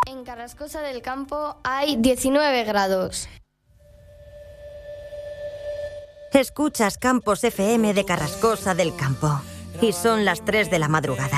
En Carrascosa del Campo hay 19 grados. Escuchas Campos FM de Carrascosa del Campo. Y son las 3 de la madrugada.